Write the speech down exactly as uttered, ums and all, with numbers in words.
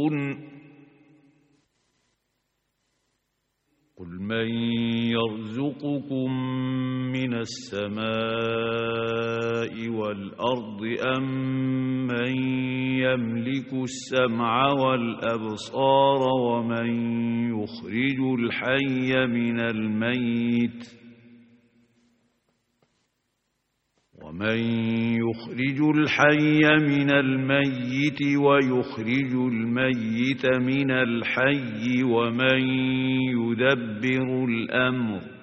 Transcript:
قل من يرزقكم من السماء والأرض أم من يملك السمع والأبصار ومن يخرج الحي من الميت ومن يخرج الحي من الميت ويخرج الميت من الحي ومن يدبر الأمر